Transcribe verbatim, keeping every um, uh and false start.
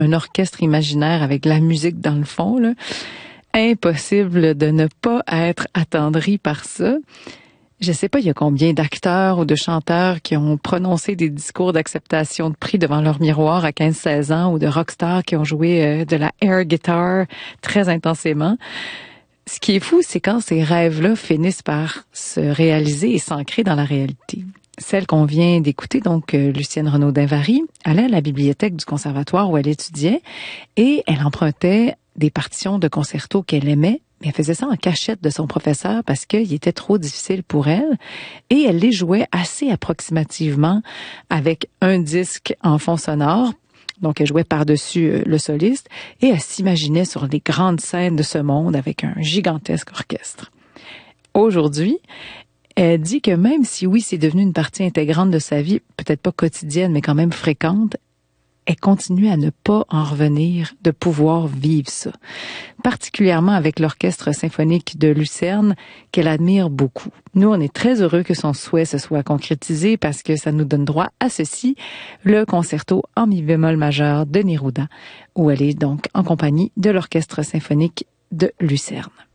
un orchestre imaginaire avec de la musique dans le fond, là. Impossible de ne pas être attendri par ça. Je sais pas, il y a combien d'acteurs ou de chanteurs qui ont prononcé des discours d'acceptation de prix devant leur miroir à quinze seize ans, ou de rockstars qui ont joué euh, de la air guitar très intensément. Ce qui est fou, c'est quand ces rêves-là finissent par se réaliser et s'ancrer dans la réalité. Celle qu'on vient d'écouter, donc euh, Lucienne Renaud-Dinh-Vary, allait à la bibliothèque du conservatoire où elle étudiait et elle empruntait des partitions de concerto qu'elle aimait, mais elle faisait ça en cachette de son professeur parce qu'il était trop difficile pour elle, et elle les jouait assez approximativement avec un disque en fond sonore. Donc, elle jouait par-dessus le soliste et elle s'imaginait sur les grandes scènes de ce monde avec un gigantesque orchestre. Aujourd'hui, elle dit que même si oui, c'est devenu une partie intégrante de sa vie, peut-être pas quotidienne, mais quand même fréquente, elle continue à ne pas en revenir de pouvoir vivre ça. Particulièrement avec l'Orchestre symphonique de Lucerne, qu'elle admire beaucoup. Nous, on est très heureux que son souhait se soit concrétisé parce que ça nous donne droit à ceci, le concerto en mi bémol majeur de Neruda, où elle est donc en compagnie de l'Orchestre symphonique de Lucerne.